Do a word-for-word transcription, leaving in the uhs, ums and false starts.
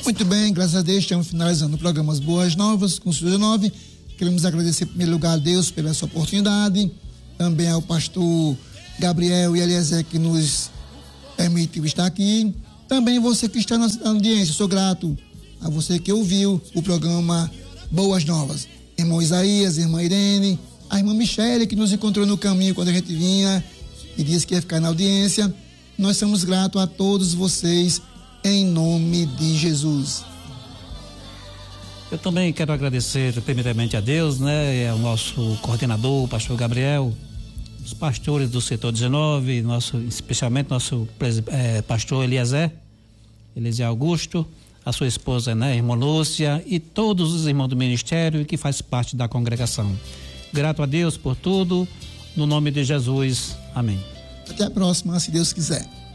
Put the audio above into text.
Muito bem, graças a Deus, estamos finalizando o programa As Boas Novas com o Estúdio nove. Queremos agradecer em primeiro lugar a Deus pela sua oportunidade, também ao pastor Gabriel e Eliezer que nos permitiu estar aqui. Também você que está na audiência, eu sou grato a você que ouviu o programa Boas Novas. Irmão Isaías, irmã Irene, a irmã Michele que nos encontrou no caminho quando a gente vinha e disse que ia ficar na audiência. Nós somos gratos a todos vocês em nome de Jesus. Eu também quero agradecer primeiramente a Deus, né, ao nosso coordenador, o pastor Gabriel, os pastores do setor dezenove, nosso, especialmente nosso é, pastor Eliezer, Eliezer Augusto, a sua esposa, né, irmã Lúcia, e todos os irmãos do ministério que faz parte da congregação. Grato a Deus por tudo, no nome de Jesus, amém. Até a próxima, se Deus quiser.